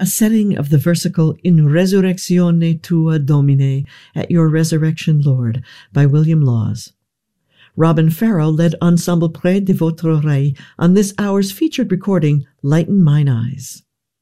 a setting of the versicle In Resurrectione Tua Domine, At Your Resurrection, Lord, by William Laws. Robin Farrow led Ensemble Près de Votre Oreille on this hour's featured recording, Lighten Mine Eyes.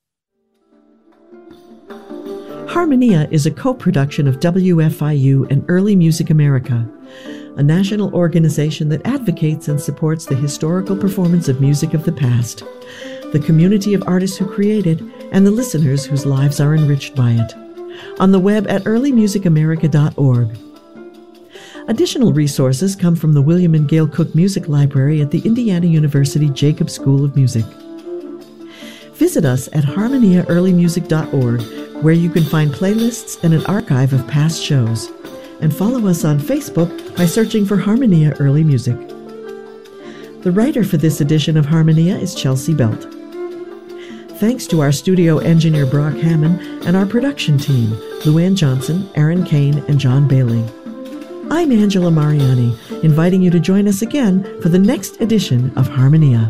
Harmonia is a co-production of WFIU and Early Music America, a national organization that advocates and supports the historical performance of music of the past, the community of artists who create it, and the listeners whose lives are enriched by it. On the web at earlymusicamerica.org. Additional resources come from the William and Gail Cook Music Library at the Indiana University Jacobs School of Music. Visit us at harmoniaearlymusic.org, where you can find playlists and an archive of past shows. And follow us on Facebook by searching for Harmonia Early Music. The writer for this edition of Harmonia is Chelsea Belt. Thanks to our studio engineer Brock Hammond and our production team, Luann Johnson, Aaron Kane, and John Bailey. I'm Angela Mariani, inviting you to join us again for the next edition of Harmonia.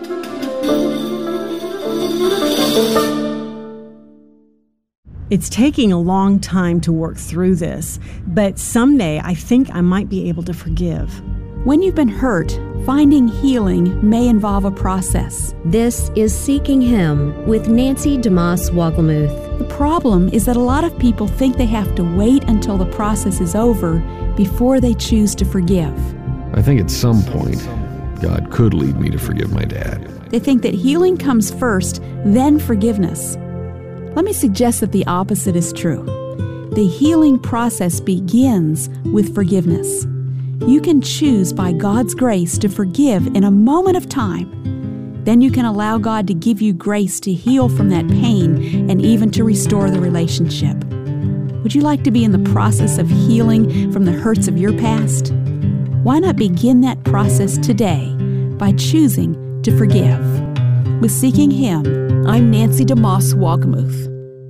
It's taking a long time to work through this, but someday I think I might be able to forgive. When you've been hurt, finding healing may involve a process. This is Seeking Him with Nancy DeMoss Wogelmuth. The problem is that a lot of people think they have to wait until the process is over before they choose to forgive. I think at some point, God could lead me to forgive my dad. They think that healing comes first, then forgiveness. Let me suggest that the opposite is true. The healing process begins with forgiveness. You can choose by God's grace to forgive in a moment of time. Then you can allow God to give you grace to heal from that pain and even to restore the relationship. Would you like to be in the process of healing from the hurts of your past? Why not begin that process today by choosing to forgive? With Seeking Him, I'm Nancy DeMoss Wogelmuth.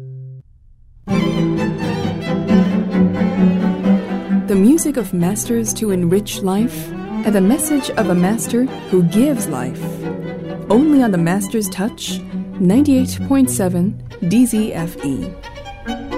The music of masters to enrich life, and the message of a master who gives life. Only on the Master's Touch, 98.7 DZFE.